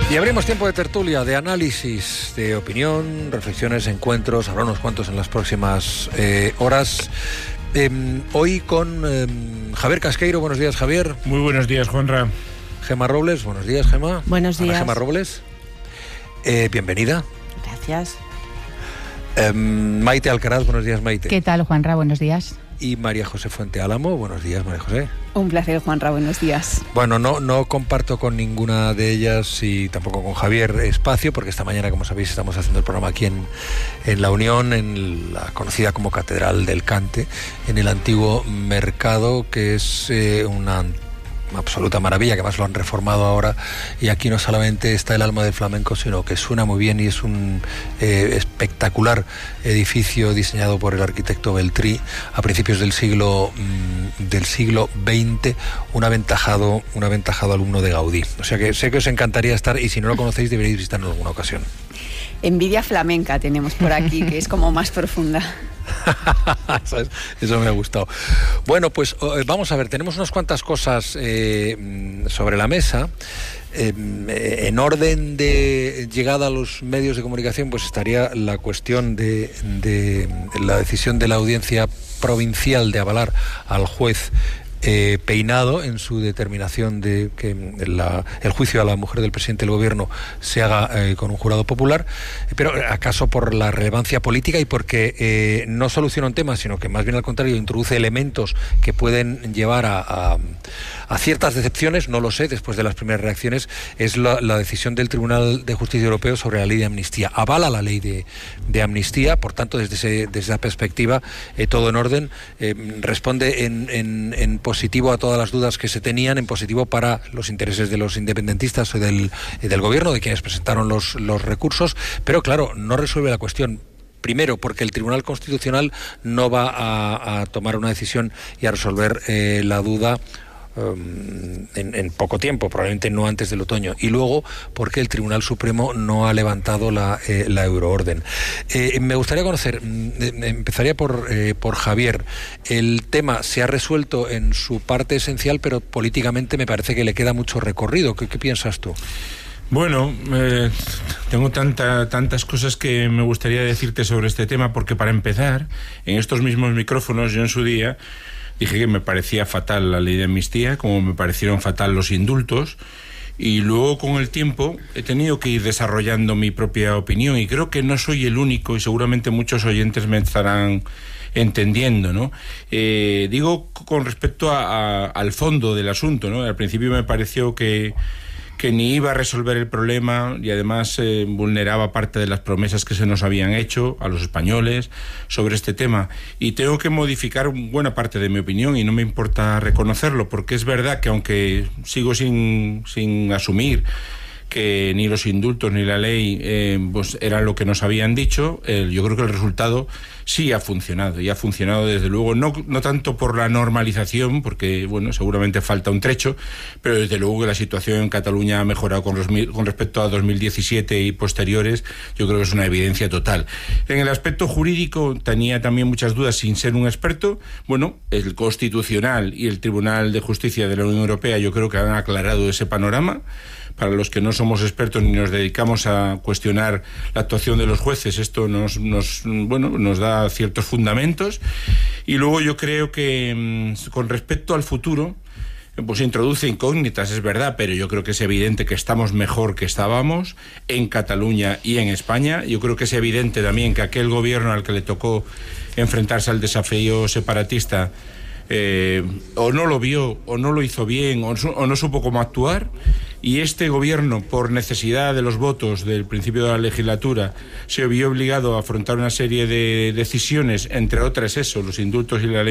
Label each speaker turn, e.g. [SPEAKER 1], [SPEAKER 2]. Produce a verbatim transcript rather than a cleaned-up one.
[SPEAKER 1] Y abrimos tiempo de tertulia, de análisis, de opinión, reflexiones, encuentros. Habrá unos cuantos en las próximas eh, horas. Eh, hoy con eh, Javier Casqueiro. Buenos días, Javier.
[SPEAKER 2] Muy buenos días, Juanra.
[SPEAKER 1] Gemma Robles. Buenos días, Gemma.
[SPEAKER 3] Buenos días.
[SPEAKER 1] Ana Gemma Robles. Eh, bienvenida.
[SPEAKER 3] Gracias.
[SPEAKER 1] Eh, Maite Alcaraz. Buenos días, Maite.
[SPEAKER 4] ¿Qué tal, Juanra? Buenos días.
[SPEAKER 1] Y María José Fuente Álamo. Buenos días, María José.
[SPEAKER 3] Un placer, Juanra. Buenos días.
[SPEAKER 1] Bueno, no, no comparto con ninguna de ellas y tampoco con Javier espacio, porque esta mañana, como sabéis, estamos haciendo el programa aquí en, en La Unión, en la conocida como Catedral del Cante, en el antiguo mercado, que es eh, una absoluta maravilla, que además lo han reformado ahora, y aquí no solamente está el alma del flamenco, sino que suena muy bien y es un eh, espectacular edificio diseñado por el arquitecto Beltrí a principios del siglo mmm, del siglo veinte, un aventajado un aventajado alumno de Gaudí. O sea que sé que os encantaría estar, y si no lo conocéis deberéis visitarlo en alguna ocasión.
[SPEAKER 3] Envidia flamenca tenemos por aquí, que es como más profunda.
[SPEAKER 1] Eso me ha gustado. Bueno, pues vamos a ver, tenemos unas cuantas cosas eh, sobre la mesa. Eh, en orden de llegada a los medios de comunicación, pues estaría la cuestión de, de la decisión de la Audiencia Provincial de avalar al juez Eh, Peinado en su determinación de que la, el juicio a la mujer del presidente del gobierno se haga eh, con un jurado popular, pero acaso por la relevancia política y porque eh, no soluciona un tema, sino que más bien al contrario introduce elementos que pueden llevar a, a, a ciertas decepciones, no lo sé, después de las primeras reacciones, es la, la decisión del Tribunal de Justicia Europeo sobre la ley de amnistía. Avala la ley de, de amnistía, por tanto, desde, ese, desde esa perspectiva, eh, todo en orden, eh, responde en, en, en positivo a todas las dudas que se tenían, en positivo para los intereses de los independentistas y del, y del gobierno, de quienes presentaron los, los recursos, pero claro, no resuelve la cuestión. Primero, porque el Tribunal Constitucional no va a, a tomar una decisión y a resolver eh, la duda Um, en, en poco tiempo, probablemente no antes del otoño, y luego porque el Tribunal Supremo no ha levantado la, eh, la euroorden. Eh, me gustaría conocer, eh, empezaría por, eh, por Javier. El tema se ha resuelto en su parte esencial, pero políticamente me parece que le queda mucho recorrido. ¿Qué, qué piensas tú?
[SPEAKER 2] Bueno, eh, tengo tanta, tantas cosas que me gustaría decirte sobre este tema, porque para empezar, en estos mismos micrófonos, yo en su día dije que me parecía fatal la ley de amnistía, como me parecieron fatal los indultos, y luego con el tiempo he tenido que ir desarrollando mi propia opinión, y creo que no soy el único, y seguramente muchos oyentes me estarán entendiendo, ¿no? Eh, digo con respecto a, a, al fondo del asunto, ¿no? Al principio me pareció que que ni iba a resolver el problema y además eh, vulneraba parte de las promesas que se nos habían hecho a los españoles sobre este tema. Y tengo que modificar buena parte de mi opinión, y no me importa reconocerlo, porque es verdad que aunque sigo sin, sin asumir que ni los indultos ni la ley eh, pues era lo que nos habían dicho, eh, yo creo que el resultado sí ha funcionado, y ha funcionado desde luego, no, no tanto por la normalización, porque bueno, seguramente falta un trecho, pero desde luego que la situación en Cataluña ha mejorado con, los, con respecto a dos mil diecisiete y posteriores. Yo creo que es una evidencia total. En el aspecto jurídico tenía también muchas dudas sin ser un experto. Bueno, el Constitucional y el Tribunal de Justicia de la Unión Europea yo creo que han aclarado ese panorama. Para los que no somos expertos ni nos dedicamos a cuestionar la actuación de los jueces, esto nos, nos, bueno, nos da ciertos fundamentos. Y luego yo creo que con respecto al futuro, pues introduce incógnitas, es verdad, pero yo creo que es evidente que estamos mejor que estábamos en Cataluña y en España. Yo creo que es evidente también que aquel gobierno al que le tocó enfrentarse al desafío separatista Eh, o no lo vio, o no lo hizo bien, o, o no supo cómo actuar, y este gobierno, por necesidad de los votos del principio de la legislatura, se vio obligado a afrontar una serie de decisiones, entre otras eso, los indultos y la ley